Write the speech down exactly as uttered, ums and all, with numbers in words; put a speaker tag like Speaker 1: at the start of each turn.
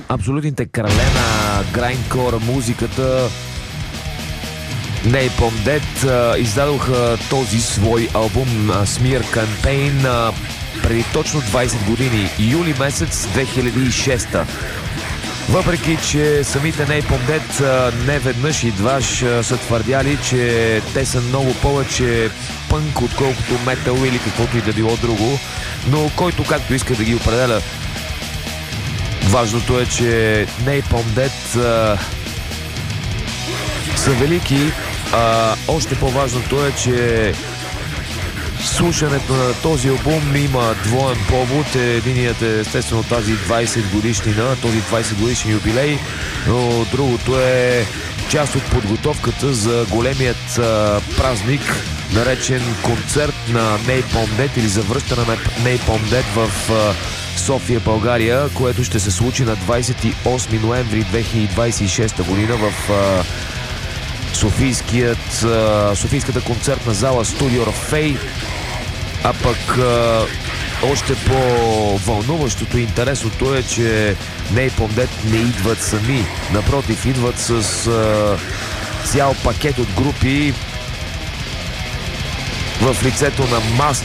Speaker 1: абсолютните крале на грайндкор музиката. Napalm Death издадоха този свой албум Smear Campaign преди точно двайсет години, юли месец две хиляди и шеста. Въпреки че самите Napalm Death не веднъж и дваш са твърдяли, че те са много повече пънк, отколкото метал или каквото и да било друго, но който както иска да ги определя. Важното е, че Napalm Death а, са велики. А, още по-важното е, че слушането на този албум има двоен повод. Единият е естествено тази двайсет годишнина, този двайсет годишен юбилей, но другото е част от подготовката за големият а, празник, наречен концерт на Napalm Death или завръщане на Napalm Death в а, София, България, което ще се случи на двайсет и осми ноември две хиляди двайсет и шеста година в а, Софийският, а, Софийската концертна зала Студио Орфей. А пък а, още по-вълнуващото и интересното е, че Napalm Death не идват сами. Напротив, идват с а, цял пакет от групи в лицето на Mast